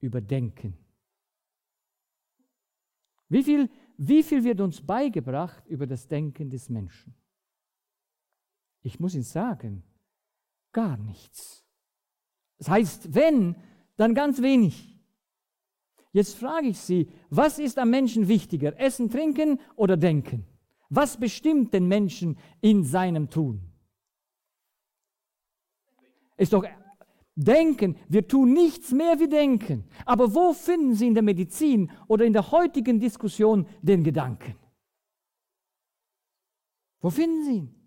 über Denken. Wie viel wird uns beigebracht über das Denken des Menschen? Ich muss Ihnen sagen, gar nichts. Das heißt, wenn, dann ganz wenig. Jetzt frage ich Sie, was ist am Menschen wichtiger, Essen, Trinken oder Denken? Was bestimmt den Menschen in seinem Tun? Ist doch Denken, wir tun nichts mehr wie denken. Aber wo finden Sie in der Medizin oder in der heutigen Diskussion den Gedanken? Wo finden Sie ihn?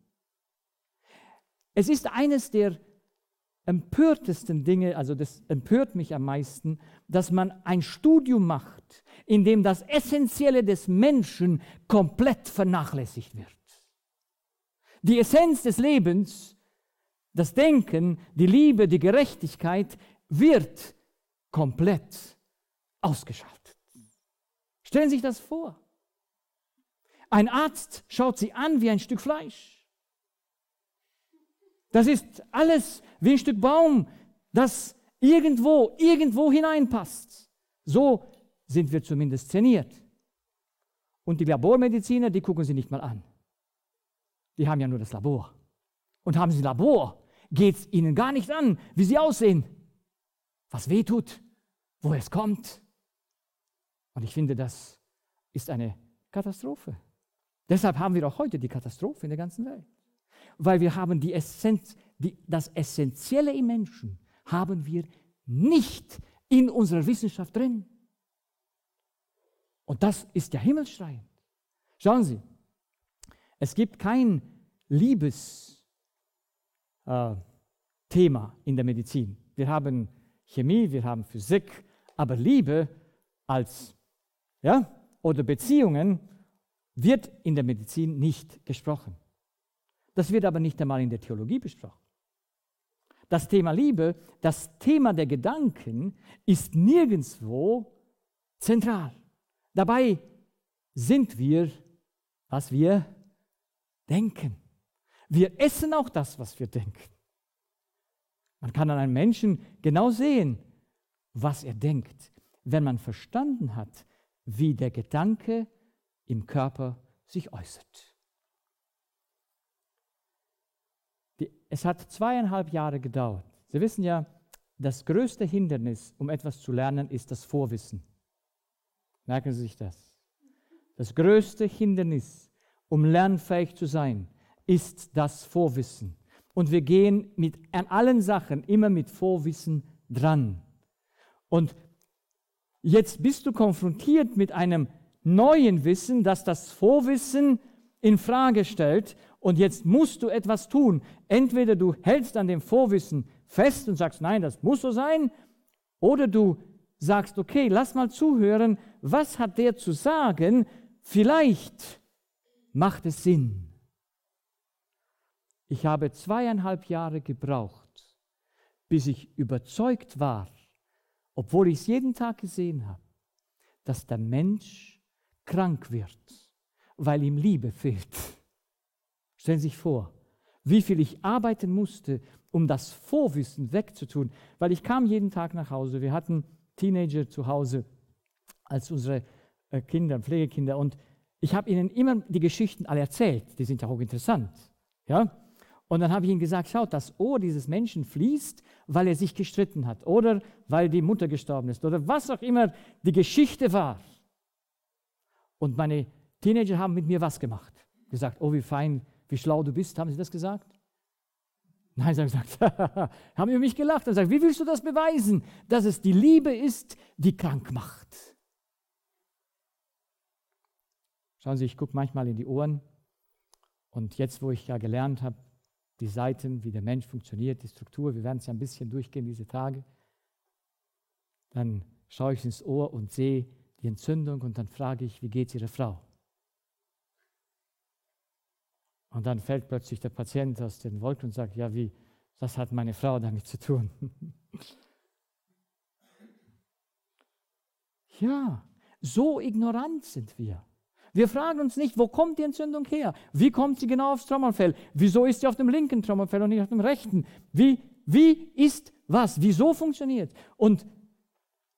Es ist eines der empörtesten Dinge, also das empört mich am meisten, dass man ein Studium macht, in dem das Essentielle des Menschen komplett vernachlässigt wird. Die Essenz des Lebens, das Denken, die Liebe, die Gerechtigkeit wird komplett ausgeschaltet. Stellen Sie sich das vor. Ein Arzt schaut Sie an wie ein Stück Fleisch. Das ist alles wie ein Stück Baum, das irgendwo hineinpasst. So sind wir zumindest szeniert. Und die Labormediziner, die gucken Sie nicht mal an. Die haben ja nur das Labor. Und haben Sie ein Labor, geht es Ihnen gar nicht an, wie Sie aussehen, was weh tut, woher es kommt. Und ich finde, das ist eine Katastrophe. Deshalb haben wir auch heute die Katastrophe in der ganzen Welt. Weil wir haben die Essenz, das Essentielle im Menschen haben wir nicht in unserer Wissenschaft drin. Und das ist ja himmelschreiend. Schauen Sie, es gibt kein Liebesthema in der Medizin. Wir haben Chemie, wir haben Physik, aber Liebe oder Beziehungen wird in der Medizin nicht gesprochen. Das wird aber nicht einmal in der Theologie besprochen. Das Thema Liebe, das Thema der Gedanken ist nirgendwo zentral. Dabei sind wir, was wir denken. Wir essen auch das, was wir denken. Man kann an einem Menschen genau sehen, was er denkt, wenn man verstanden hat, wie der Gedanke im Körper sich äußert. Es hat 2,5 Jahre gedauert. Sie wissen ja, das größte Hindernis, um etwas zu lernen, ist das Vorwissen. Merken Sie sich das. Das größte Hindernis, um lernfähig zu sein, ist das Vorwissen. Und wir gehen an allen Sachen immer mit Vorwissen dran. Und jetzt bist du konfrontiert mit einem neuen Wissen, das das Vorwissen in Frage stellt. Und jetzt musst du etwas tun. Entweder du hältst an dem Vorwissen fest und sagst, nein, das muss so sein, oder du sagst, okay, lass mal zuhören, was hat der zu sagen? Vielleicht macht es Sinn. Ich habe 2,5 Jahre gebraucht, bis ich überzeugt war, obwohl ich es jeden Tag gesehen habe, dass der Mensch krank wird, weil ihm Liebe fehlt. Stellen Sie sich vor, wie viel ich arbeiten musste, um das Vorwissen wegzutun, weil ich kam jeden Tag nach Hause. Wir hatten Teenager zu Hause als unsere Kinder, Pflegekinder, und ich habe ihnen immer die Geschichten alle erzählt. Die sind ja hochinteressant. Ja? Und dann habe ich ihnen gesagt, schaut, das Ohr dieses Menschen fließt, weil er sich gestritten hat oder weil die Mutter gestorben ist oder was auch immer die Geschichte war. Und meine Teenager haben mit mir was gemacht. Gesagt, oh, wie fein, wie schlau du bist. Haben sie das gesagt? Nein, sie haben gesagt, haben über mich gelacht und gesagt, wie willst du das beweisen, dass es die Liebe ist, die krank macht? Schauen Sie, ich gucke manchmal in die Ohren und jetzt, wo ich ja gelernt habe, die Seiten, wie der Mensch funktioniert, die Struktur, wir werden es ja ein bisschen durchgehen diese Tage, dann schaue ich ins Ohr und sehe die Entzündung und dann frage ich, wie geht es Ihrer Frau? Und dann fällt plötzlich der Patient aus den Wolken und sagt, ja, was hat meine Frau damit zu tun? Ja, so ignorant sind wir. Wir fragen uns nicht, wo kommt die Entzündung her? Wie kommt sie genau aufs Trommelfell? Wieso ist sie auf dem linken Trommelfell und nicht auf dem rechten? Wie ist was? Wieso funktioniert? Und